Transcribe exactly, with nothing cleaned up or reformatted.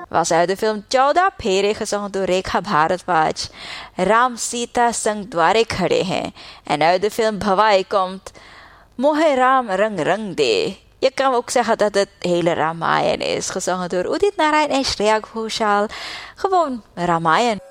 was uit de film चौदह फेरे gezongen door Rekha Bharadwaj. Ram Sita संग द्वारे खड़े हैं. En uit de film Bhavai komt Mohe Ram Rang Rang De. Je kan ook zeggen dat het hele Ramayan is, gezongen door Udit Narayan en Shreya Ghoshal. Gewoon Ramayan.